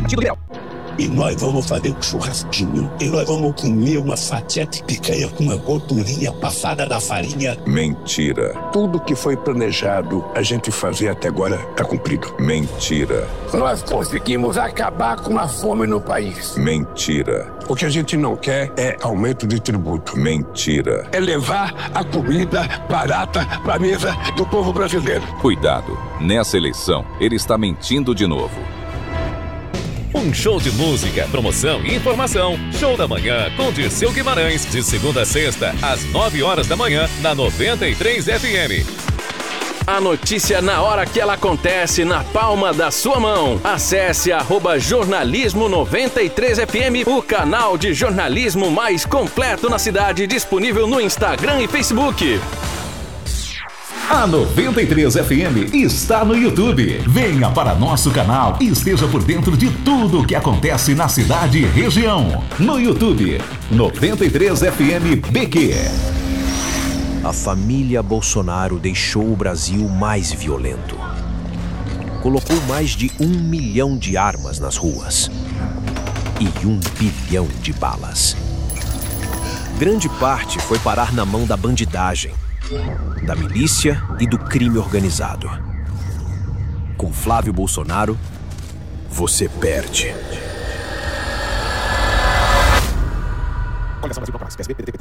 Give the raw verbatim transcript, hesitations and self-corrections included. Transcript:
sentido ideal. E nós vamos fazer um churrasquinho. E nós vamos comer uma fatia de picanha com uma gordurinha passada na farinha. Mentira. Tudo que foi planejado a gente fazer até agora está cumprido. Mentira. Nós conseguimos acabar com a fome no país. Mentira. O que a gente não quer é aumento de tributo. Mentira. É levar a comida barata para a mesa do povo brasileiro. Cuidado. Nessa eleição, ele está mentindo de novo. Um show de música, promoção e informação. Show da Manhã com Dirceu Guimarães, de segunda a sexta, às nove horas da manhã, na noventa e três F M. A notícia na hora que ela acontece, na palma da sua mão. Acesse arroba jornalismo noventa e três F M, o canal de jornalismo mais completo na cidade, disponível no Instagram e Facebook. A noventa e três F M está no YouTube. Venha para nosso canal e esteja por dentro de tudo o que acontece na cidade e região. No YouTube, noventa e três F M B Q. A família Bolsonaro deixou o Brasil mais violento. Colocou mais de um milhão de armas nas ruas e um bilhão de balas. Grande parte foi parar na mão da bandidagem, da milícia e do crime organizado. Com Flávio Bolsonaro, você perde.